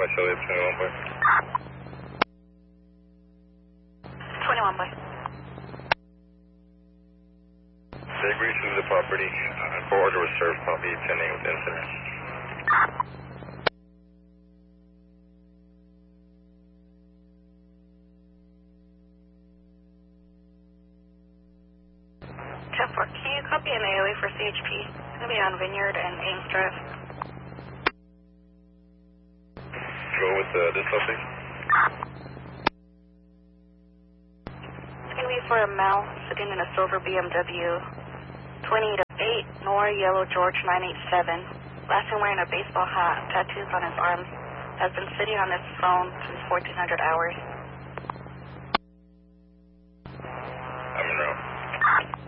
by Charlie 21 boy. 21 boy. They agreed to the property. Court order was served, property pending with incident. 10-4, can you copy an AOA for CHP? It's going to be on Vineyard and Ames Drive. Go with this location. It's going to be for a male sitting in a silver BMW, 20 to 8, Nora Yellow George 987. Last time wearing a baseball hat, tattoos on his arms. Has been sitting on his phone since 1400 hours. I'm in route.